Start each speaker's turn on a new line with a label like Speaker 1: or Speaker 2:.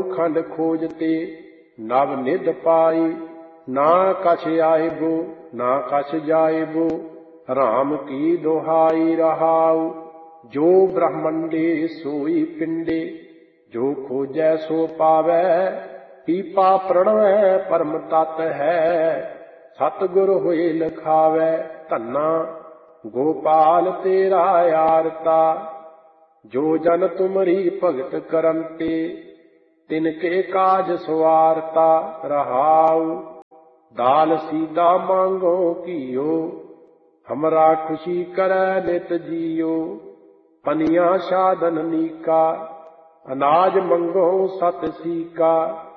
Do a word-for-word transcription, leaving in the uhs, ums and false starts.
Speaker 1: खंड खोजते नव निध पाई। ना कछ आएबो ना कछ जाएबो राम की दोहाई रहाऊ। जो ब्रह्मंडे सोई पिंडे जो खोजै सो पावै। पीपा प्रणवै परम तत् है सतगुर होए लखावै। धन्ना गोपाल तेरा आरता जो जन तुमरी भगत करंते तिनके काज सवारता रहाऊ। दाल सीधा मांगो कियो हमरा खुशी करे नित जियो। पनिया साधन नीका अनाज मंगो सत सीका।